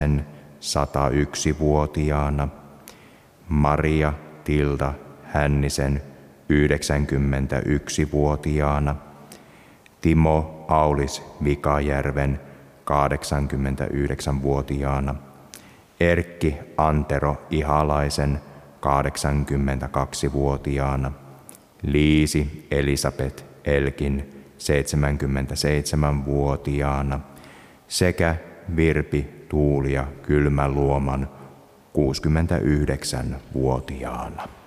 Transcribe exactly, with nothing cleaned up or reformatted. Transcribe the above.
sata yksi-vuotiaana, Maria Tilda Hännisen yhdeksänkymmentäyksi-vuotiaana, Timo Aulis Vikajärven kahdeksankymmentäyhdeksän-vuotiaana, Erkki Antero Ihalaisen kahdeksankymmentäkaksi-vuotiaana, Liisi Elisabeth Elkin seitsemänkymmentäseitsemän-vuotiaana sekä Virpi Tuulia Kylmäluoman kuusikymmentäyhdeksän-vuotiaana.